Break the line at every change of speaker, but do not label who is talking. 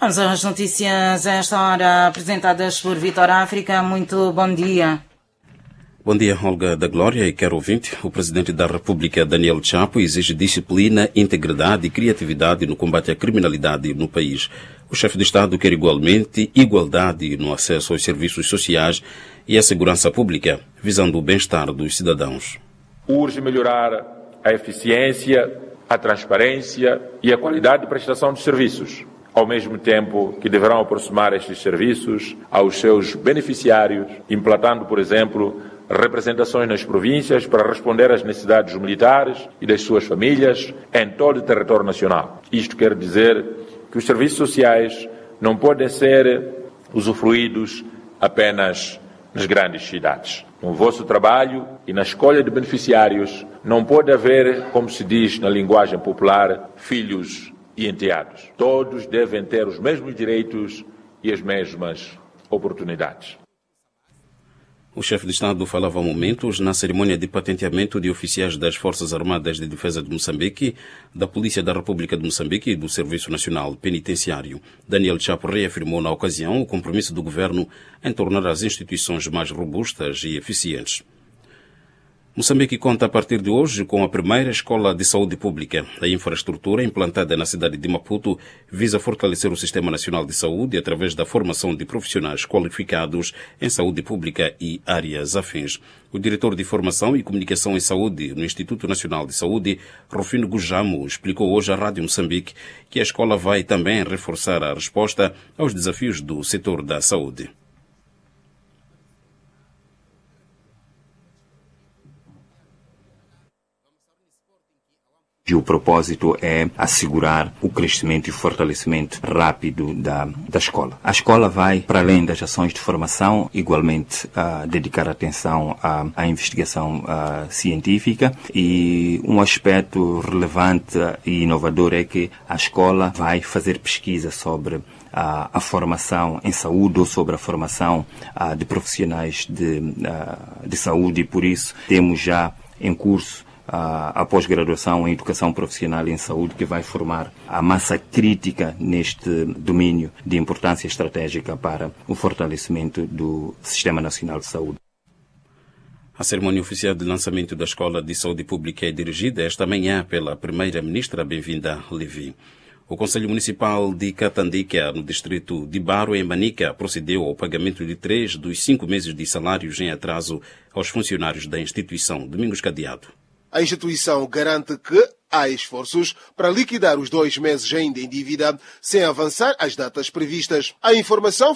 Vamos às notícias a esta hora apresentadas por Vitor África. Muito bom dia.
Bom dia, Olga da Glória e caro ouvinte. O Presidente da República, Daniel Chapo, exige disciplina, integridade e criatividade no combate à criminalidade no país. O chefe de Estado quer igualmente igualdade no acesso aos serviços sociais e à segurança pública, visando o bem-estar dos cidadãos.
Urge melhorar a eficiência, a transparência e a qualidade de prestação de serviços, ao mesmo tempo que deverão aproximar estes serviços aos seus beneficiários, implantando, por exemplo, representações nas províncias para responder às necessidades dos militares e das suas famílias em todo o território nacional. Isto quer dizer que os serviços sociais não podem ser usufruídos apenas nas grandes cidades. No vosso trabalho e na escolha de beneficiários não pode haver, como se diz na linguagem popular, filhos e enteados. Todos devem ter os mesmos direitos e as mesmas oportunidades.
O chefe de Estado falava há momentos na cerimônia de patenteamento de oficiais das Forças Armadas de Defesa de Moçambique, da Polícia da República de Moçambique e do Serviço Nacional Penitenciário. Daniel Chapo reafirmou na ocasião o compromisso do governo em tornar as instituições mais robustas e eficientes. Moçambique conta a partir de hoje com a primeira escola de saúde pública. A infraestrutura implantada na cidade de Maputo visa fortalecer o Sistema Nacional de Saúde através da formação de profissionais qualificados em saúde pública e áreas afins. O diretor de Formação e Comunicação em Saúde no Instituto Nacional de Saúde, Rufino Gujamo, explicou hoje à Rádio Moçambique que a escola vai também reforçar a resposta aos desafios do setor da saúde.
E o propósito é assegurar o crescimento e fortalecimento rápido da escola. A escola vai, para além das ações de formação, igualmente dedicar atenção à investigação científica, e um aspecto relevante e inovador é que a escola vai fazer pesquisa sobre a formação em saúde ou sobre a formação de profissionais de saúde, e por isso temos já em curso a pós-graduação em Educação Profissional em Saúde, que vai formar a massa crítica neste domínio de importância estratégica para o fortalecimento do Sistema Nacional de Saúde.
A cerimônia oficial de lançamento da Escola de Saúde Pública é dirigida esta manhã pela Primeira-Ministra Bem-vinda Levi. O Conselho Municipal de Catandica, no distrito de Baro, em Manica, procedeu ao pagamento de 3 dos 5 meses de salários em atraso aos funcionários da instituição. Domingos Cadeado.
A instituição garante que há esforços para liquidar os 2 meses ainda em dívida, sem avançar as datas previstas. A informação